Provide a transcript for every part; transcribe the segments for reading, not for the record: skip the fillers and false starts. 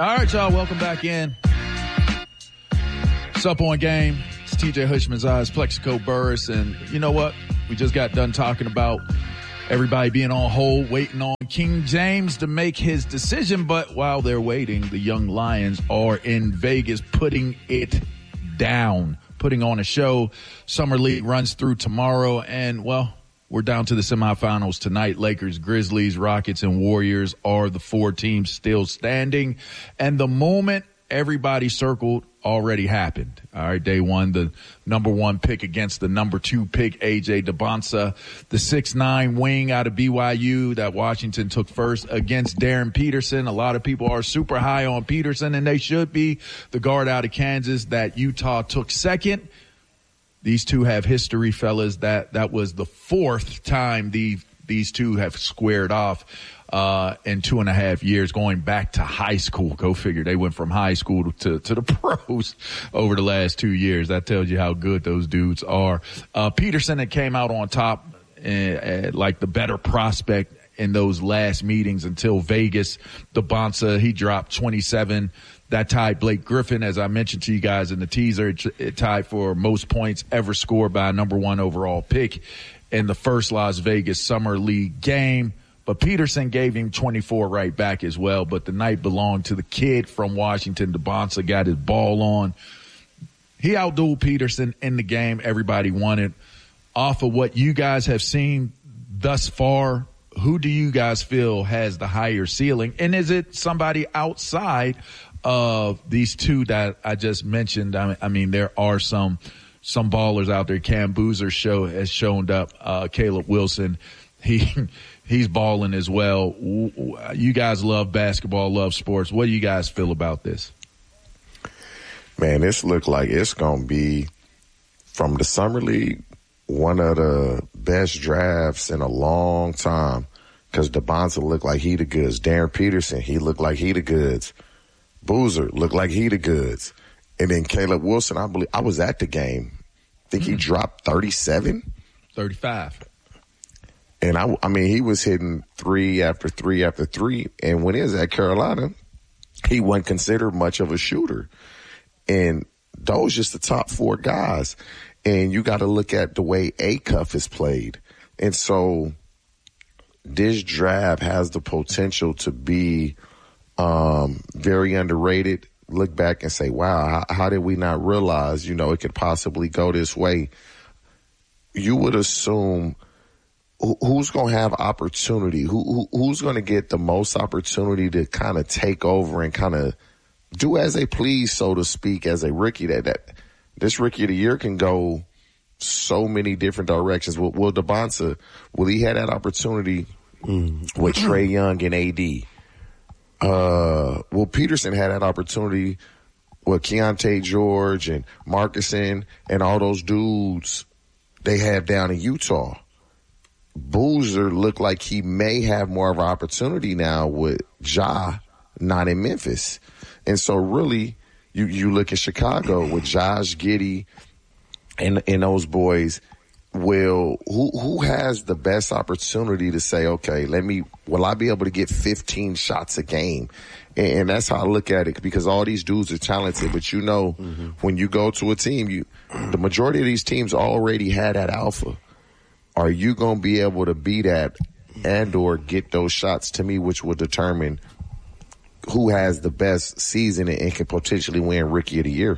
All right, y'all, welcome back in. It's Up On Game. It's TJ Hushman's Eyes, Plexico Burris, and you know what? We just got done talking about everybody being on hold, waiting on King James to make his decision, but while they're waiting, the Young Lions are in Vegas putting it down, putting on a show. Summer League runs through tomorrow, and, well, we're down to the semifinals tonight. Lakers, Grizzlies, Rockets, and Warriors are the 4 teams still standing. And the moment everybody circled already happened. All right, day one, the number 1 pick against the number 2 pick, A.J. Debonsa, the 6'9" wing out of BYU that Washington took first against Darren Peterson. A lot of people are super high on Peterson, and they should be. The guard out of Kansas that Utah took second. These two have history, fellas. That was the 4th time these two have squared off in 2.5 years, going back to high school. Go figure. They went from high school to the pros over the last 2 years. That tells you how good those dudes are. Peterson that came out on top, like the better prospect in those last meetings until Vegas. Debonsa, he dropped 27. That tied Blake Griffin, as I mentioned to you guys in the teaser. It tied for most points ever scored by a number 1 overall pick in the first Las Vegas Summer League game. But Peterson gave him 24 right back as well. But the night belonged to the kid from Washington. Debonsa got his ball on. He outdueled Peterson in the game everybody wanted. Off of what you guys have seen thus far, who do you guys feel has the higher ceiling? And is it somebody outside of these two that I just mentioned? I mean, there are some ballers out there. Cam Boozer has shown up. Caleb Wilson, he's balling as well. You guys love basketball, love sports. What do you guys feel about this? Man, this look like it's going to be, from the Summer League, one of the best drafts in a long time, because Debonsa looked like he the goods. Darren Peterson, he looked like he the goods. Boozer looked like he the goods. And then Caleb Wilson, I was at the game. I think he dropped 37? 35. And I mean, he was hitting 3 after 3 after 3. And when he was at Carolina, he wasn't considered much of a shooter. And those just the top 4 guys. And you got to look at the way Acuff is played. And so this draft has the potential to be very underrated. Look back and say, wow, how did we not realize, it could possibly go this way? You would assume who's going to have opportunity, who's going to get the most opportunity to kind of take over and kind of do as they please, so to speak, as a rookie. That this rookie of the year can go so many different directions. Will Debonsa, will he have that opportunity with Trae Young and AD? Will Peterson had that opportunity with Keontae George and Marcusson and all those dudes they have down in Utah? Boozer looked like he may have more of an opportunity now with Ja not in Memphis. And so really, you look at Chicago with Josh Giddey and those boys. Who has the best opportunity to say, okay, will I be able to get 15 shots a game? And that's how I look at it, because all these dudes are talented. But when you go to a team, the majority of these teams already had that alpha. Are you going to be able to be that and or get those shots, to me, which will determine who has the best season and can potentially win Rookie of the Year?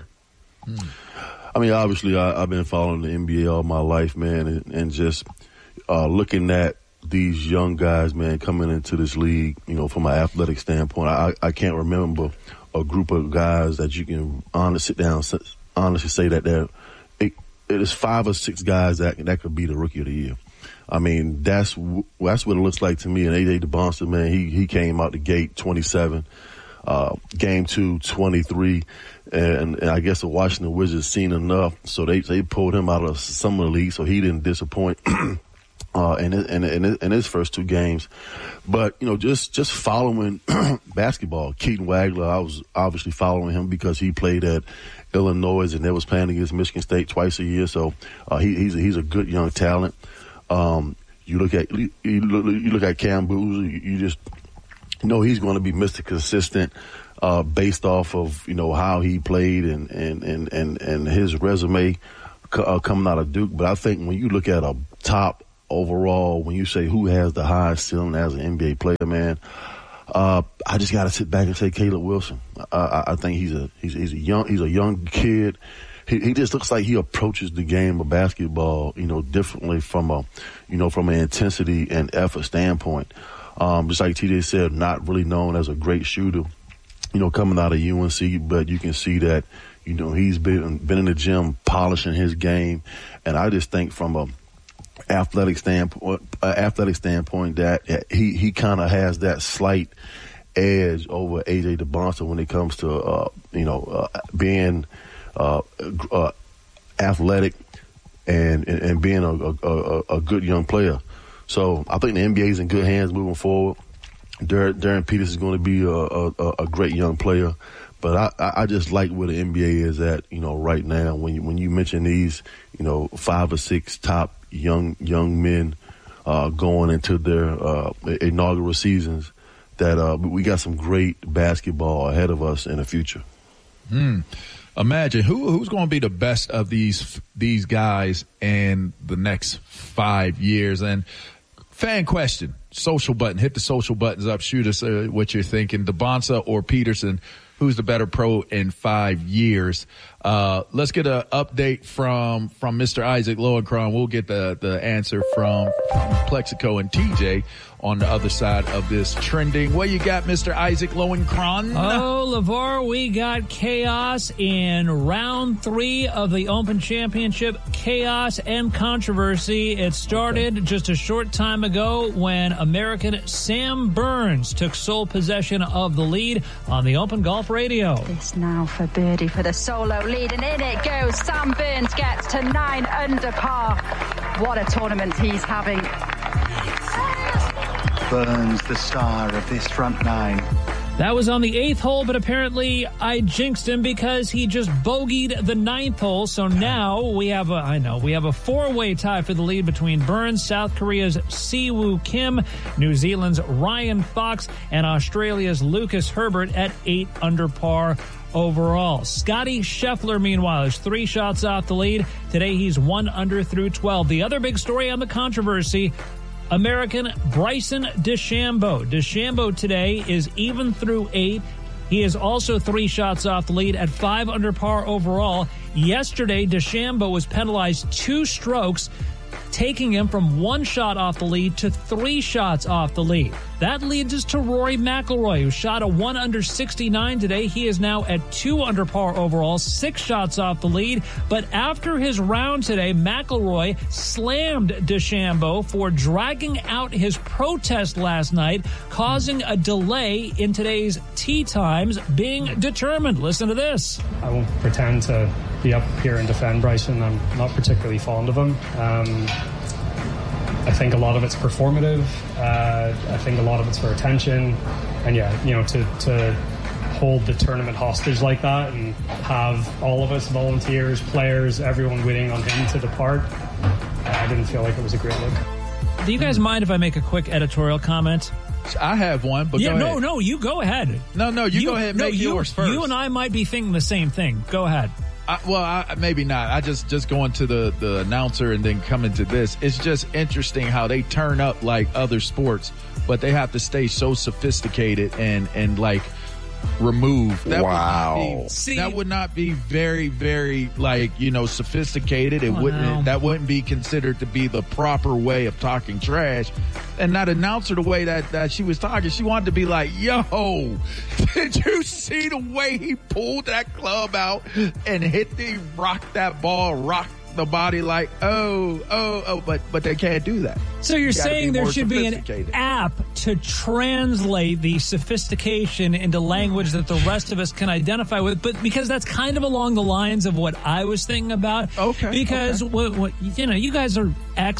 I mean, obviously, I've been following the NBA all my life, man, and just looking at these young guys, man, coming into this league, from an athletic standpoint. I can't remember a group of guys that you can honestly say that it is 5 or 6 guys that could be the Rookie of the Year. I mean, that's what it looks like to me. And A.J. Debonsa, man, he came out the gate 27. Game 2, 23, and I guess the Washington Wizards seen enough, so they pulled him out of summer league, so he didn't disappoint in his first 2 games. But just following basketball, Keaton Wagler, I was obviously following him because he played at Illinois and they was playing against Michigan State twice a year, so he's a good young talent. You look at Cam Boozer, he's going to be Mr. Consistent based off of, how he played and his resume coming out of Duke. But I think when you look at a top overall, when you say who has the highest ceiling as an NBA player, man, I just got to sit back and say Caleb Wilson. I think he's a young kid. He just looks like he approaches the game of basketball, differently from an intensity and effort standpoint. Just like TJ said, not really known as a great shooter, coming out of UNC, but you can see that, he's been in the gym polishing his game. And I just think from a athletic standpoint that he kind of has that slight edge over AJ DeBonsa when it comes to, being athletic and being a good young player. So I think the NBA is in good hands moving forward. Darren Peters is going to be a great young player, but I just like where the NBA is at, right now. When you mention these, 5 or 6 top young men going into their inaugural seasons, that we got some great basketball ahead of us in the future. Imagine who's going to be the best of these guys in the next 5 years. And fan question, social button, hit the social buttons up, shoot us what you're thinking. DeBonsa or Peterson, who's the better pro in 5 years? Let's get an update from Mr. Isaac Lowenkron. We'll get the answer from Plexico and TJ on the other side of this trending. What you got, Mr. Isaac Lowenkron? Oh, LeVar, we got chaos in round 3 of the Open Championship. Chaos and controversy. It started just a short time ago when American Sam Burns took sole possession of the lead on the Open Golf Radio. This now for birdie for the solo lead, and in it goes. Sam Burns gets to 9 under par. What a tournament he's having. Burns, the star of this front 9. That was on the 8th hole, but apparently I jinxed him because he just bogeyed the 9th hole. So now we have a 4-way tie for the lead between Burns, South Korea's Siwoo Kim, New Zealand's Ryan Fox, and Australia's Lucas Herbert at 8 under par overall. Scotty Scheffler, meanwhile, is 3 shots off the lead. Today he's 1 under through 12. The other big story on the controversy, American Bryson DeChambeau. DeChambeau today is even through 8. He is also 3 shots off the lead at 5 under par overall. Yesterday, DeChambeau was penalized 2 strokes, taking him from 1 shot off the lead to 3 shots off the lead. That leads us to Rory McIlroy, who shot a 1 under 69 today. He is now at 2 under par overall, 6 shots off the lead. But after his round today, McIlroy slammed DeChambeau for dragging out his protest last night, causing a delay in today's tee times being determined. Listen to this. I won't pretend to be up here and defend Bryson. I'm not particularly fond of him. I think a lot of it's performative. I think a lot of it's for attention. And to hold the tournament hostage like that and have all of us, volunteers, players, everyone waiting on him to depart, I didn't feel like it was a great look. Do you guys mind if I make a quick editorial comment? I have one, but go ahead. No, you go ahead. No, you go ahead and make yours first. You and I might be thinking the same thing. Go ahead. Maybe not. I just going to the announcer and then coming to this. It's just interesting how they turn up like other sports, but they have to stay so sophisticated and like removed. That would not be very, very sophisticated. That wouldn't be considered to be the proper way of talking trash. And not announce her the way that she was talking. She wanted to be like, yo, did you see the way he pulled that club out and rocked that ball, rocked the body like, but they can't do that. So you're saying there should be an app to translate the sophistication into language that the rest of us can identify with, but because that's kind of along the lines of what I was thinking about. Okay. Because you guys are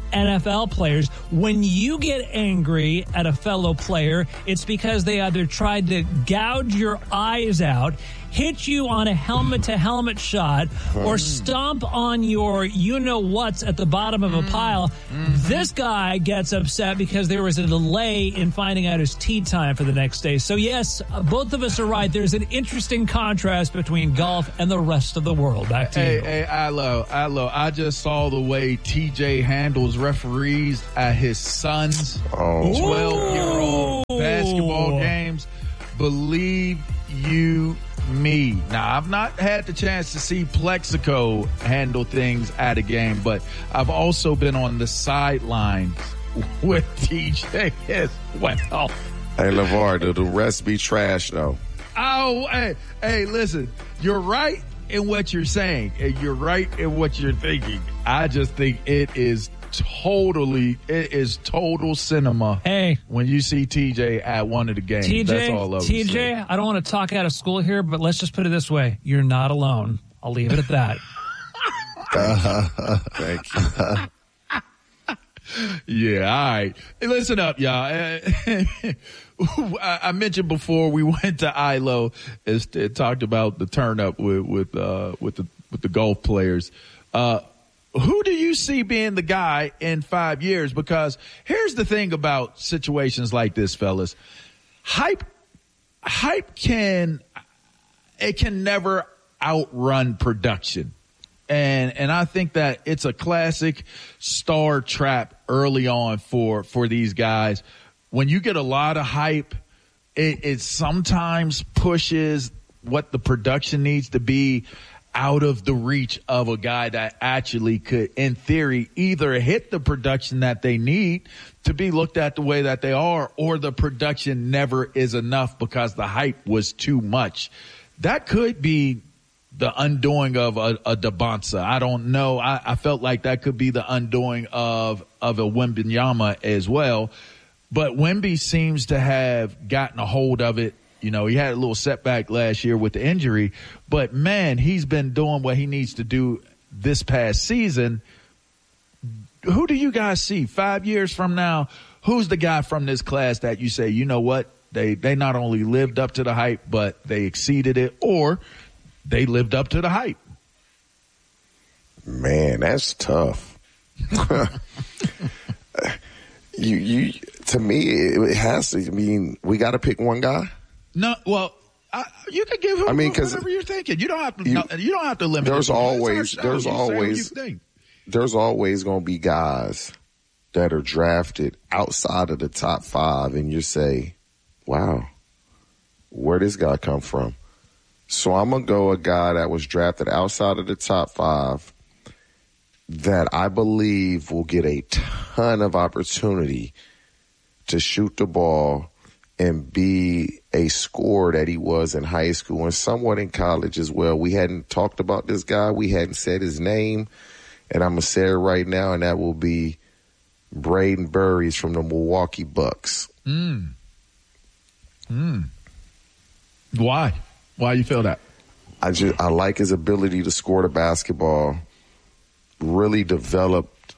NFL players. When you get angry at a fellow player, it's because they either tried to gouge your eyes out, hit you on a helmet-to-helmet shot, or stomp on your you-know-whats at the bottom of a pile. This guy gets upset because there was a delay in finding out his tee time for the next day. So, yes, both of us are right. There's an interesting contrast between golf and the rest of the world. Back to you. Hey, Ilo, I just saw the way TJ handles referees at his son's 12-year-old basketball games. Believe you me. Now, I've not had the chance to see Plexico handle things at a game, but I've also been on the sidelines with TJ as well. Hey, LeVar, the rest be trash, though. Oh, hey, listen, you're right in what you're saying, and you're right in what you're thinking. I just think it is total cinema. Hey, when you see TJ at one of the games, that's all over. TJ, I don't want to talk out of school here, but let's just put it this way: you're not alone. I'll leave it at that. Thank you. Yeah, all right. Hey, listen up, y'all. I mentioned before we went to ILO and talked about the turn up with the golf players. Who do you see being the guy in 5 years? Because here's the thing about situations like this, fellas. Hype can never outrun production. And I think that it's a classic star trap early on for these guys. When you get a lot of hype, it sometimes pushes what the production needs to be out of the reach of a guy that actually could, in theory, either hit the production that they need to be looked at the way that they are, or the production never is enough because the hype was too much. That could be the undoing of a Dabonsa. I don't know. I felt like that could be the undoing of a Wembanyama as well. But Wemby seems to have gotten a hold of it. You know, he had a little setback last year with the injury, but man, he's been doing what he needs to do this past season. Who do you guys see 5 years from now? Who's the guy from this class that you say, you know what? They not only lived up to the hype, but they exceeded it, or they lived up to the hype? Man, that's tough. You to me, it has to. I mean, we got to pick one guy. No, well, you can give him whatever you're thinking. You don't have to. You don't have to limit. There's always going to be guys that are drafted outside of the top 5, and you say, "Wow, where this guy come from?" So I'm gonna go a guy that was drafted outside of the top 5 that I believe will get a ton of opportunity to shoot the ball and be a scorer that he was in high school and somewhat in college as well. We hadn't talked about this guy. We hadn't said his name, and I'm going to say it right now, and that will be Braden Burries from the Milwaukee Bucks. Why? Why you feel that? I like his ability to score the basketball, really developed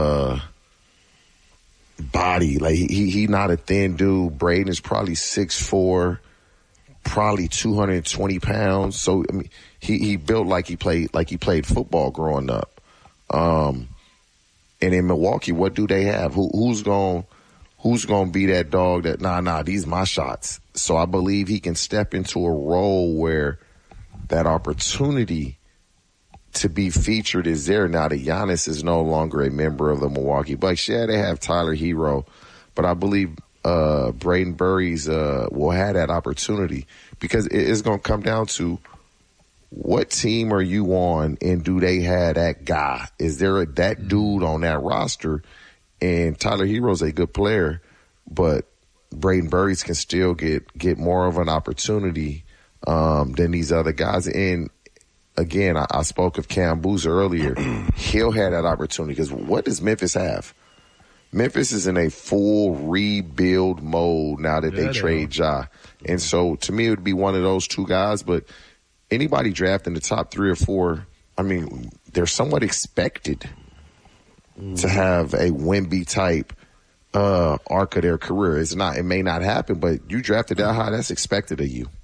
body. Like he not a thin dude. Braden is probably 6'4", probably 220 pounds. So I mean, he built like he played football growing up. And in Milwaukee, what do they have? Who's gonna be that dog that nah, these my shots. So I believe he can step into a role where that opportunity to be featured is there. Now that Giannis is no longer a member of the Milwaukee Bucks. Yeah, they have Tyler Hero, but I believe Braden Burries will have that opportunity because it's going to come down to what team are you on and do they have that guy? Is there that dude on that roster? And Tyler Hero's a good player, but Braden Burries can still get more of an opportunity than these other guys. And again, I spoke of Cam Boozer earlier. He'll have that opportunity because what does Memphis have? Memphis is in a full rebuild mode now that they trade Ja. And so to me, it would be one of those two guys. But anybody drafted in the top 3 or 4, I mean, they're somewhat expected. to have a Wemby type arc of their career. It may not happen, but you drafted that high, that's expected of you.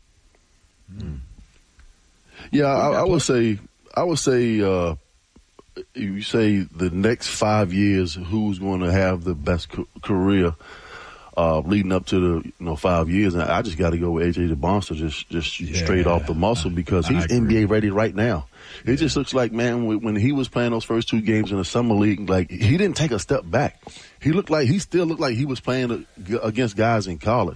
Yeah, I would say you say the next 5 years, who's going to have the best career leading up to the 5 years, and I just got to go with AJ DeBonster just straight off the muscle because he's NBA ready right now. It just looks like, man, when he was playing those first 2 games in the summer league, like he didn't take a step back. He still looked like he was playing against guys in college.